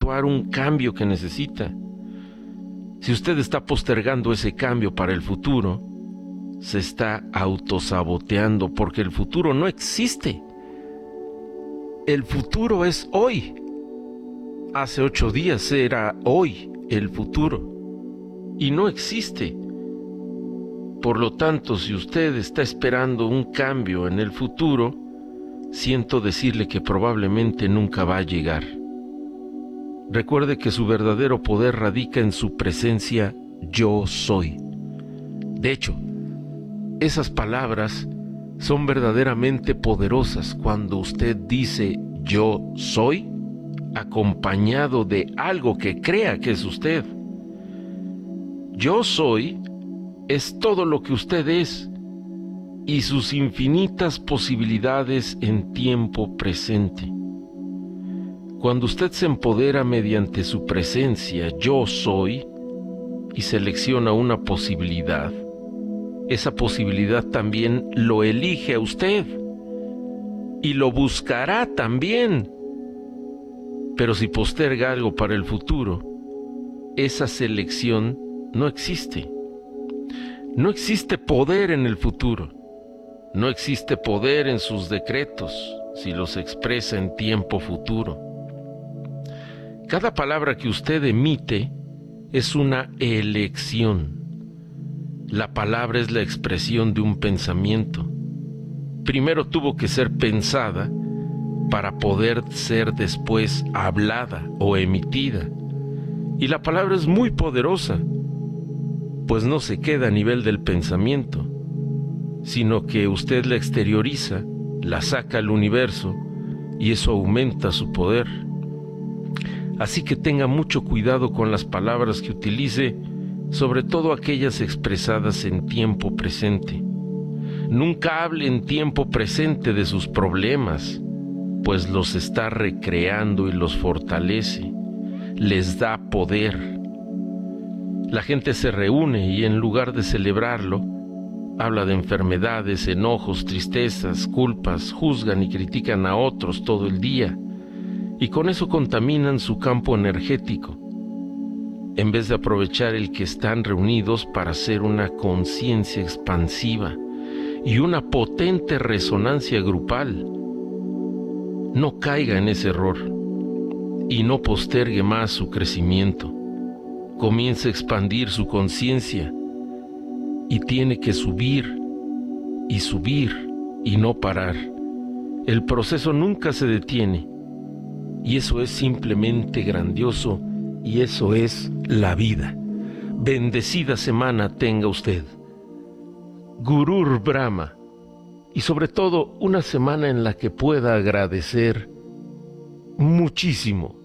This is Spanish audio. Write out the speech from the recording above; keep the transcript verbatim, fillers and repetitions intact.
efectuar un cambio que necesita. Si usted está postergando ese cambio para el futuro, se está autosaboteando porque el futuro no existe. El futuro es hoy. Hace ocho días era hoy el futuro y no existe. Por lo tanto, si usted está esperando un cambio en el futuro, siento decirle que probablemente nunca va a llegar. Recuerde que su verdadero poder radica en su presencia yo soy. De hecho, esas palabras son verdaderamente poderosas cuando usted dice yo soy, acompañado de algo que crea que es usted. Yo soy es todo lo que usted es y sus infinitas posibilidades en tiempo presente. Cuando usted se empodera mediante su presencia, yo soy, y selecciona una posibilidad, esa posibilidad también lo elige a usted y lo buscará también. Pero si posterga algo para el futuro, esa selección no existe. No existe poder en el futuro. No existe poder en sus decretos si los expresa en tiempo futuro. Cada palabra que usted emite es una elección. La palabra es la expresión de un pensamiento. Primero tuvo que ser pensada para poder ser después hablada o emitida. Y la palabra es muy poderosa, pues no se queda a nivel del pensamiento, sino que usted la exterioriza, la saca al universo y eso aumenta su poder. Así que tenga mucho cuidado con las palabras que utilice, sobre todo aquellas expresadas en tiempo presente. Nunca hable en tiempo presente de sus problemas, pues los está recreando y los fortalece, les da poder. La gente se reúne y en lugar de celebrarlo, habla de enfermedades, enojos, tristezas, culpas, juzgan y critican a otros todo el día. Y con eso contaminan su campo energético, en vez de aprovechar el que están reunidos para hacer una conciencia expansiva y una potente resonancia grupal. No caiga en ese error y no postergue más su crecimiento. Comience a expandir su conciencia y tiene que subir y subir y no parar. El proceso nunca se detiene. Y eso es simplemente grandioso, y eso es la vida. Bendecida semana tenga usted. Gurur Brahma. Y sobre todo, una semana en la que pueda agradecer muchísimo